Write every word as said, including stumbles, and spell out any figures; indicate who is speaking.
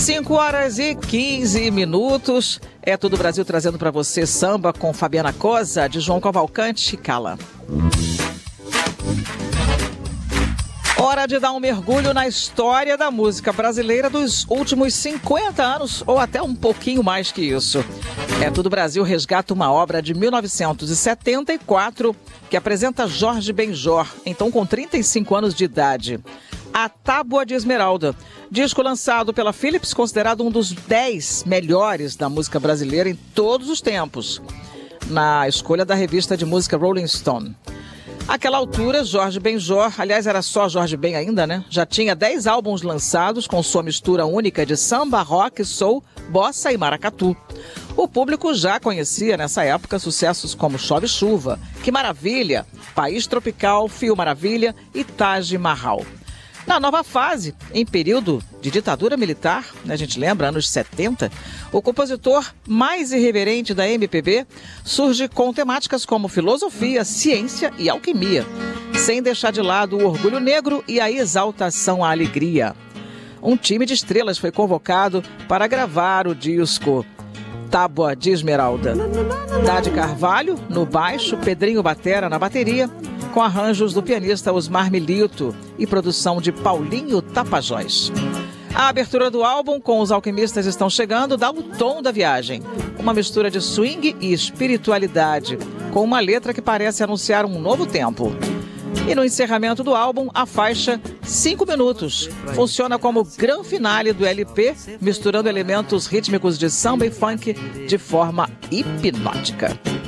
Speaker 1: cinco horas e quinze minutos. É Tudo Brasil trazendo para você samba com Fabiana Cosa, de João Cavalcante e Cala. Hora de dar um mergulho na história da música brasileira dos últimos cinquenta anos, ou até um pouquinho mais que isso. É Tudo Brasil resgata uma obra de mil novecentos e setenta e quatro que apresenta Jorge Benjor, então com trinta e cinco anos de idade. A Tábua de Esmeralda, disco lançado pela Philips, considerado um dos dez melhores da música brasileira em todos os tempos, na escolha da revista de música Rolling Stone. Àquela altura, Jorge Benjor, aliás, era só Jorge Ben ainda, né? Já tinha dez álbuns lançados com sua mistura única de samba, rock, soul, bossa e maracatu. O público já conhecia nessa época sucessos como Chove Chuva, Que Maravilha, País Tropical, Fio Maravilha e Taj Mahal. Na nova fase, em período de ditadura militar, né, a gente lembra, anos setenta, o compositor mais irreverente da M P B surge com temáticas como filosofia, ciência e alquimia, sem deixar de lado o orgulho negro e a exaltação à alegria. Um time de estrelas foi convocado para gravar o disco Tábua de Esmeralda. Dade Carvalho no baixo, Pedrinho Batera na bateria, com arranjos do pianista Osmar Milito e produção de Paulinho Tapajós. A abertura do álbum, com Os Alquimistas Estão Chegando, dá o tom da viagem. Uma mistura de swing e espiritualidade, com uma letra que parece anunciar um novo tempo. E no encerramento do álbum, a faixa Cinco Minutos funciona como gran finale do L P, misturando elementos rítmicos de samba e funk de forma hipnótica.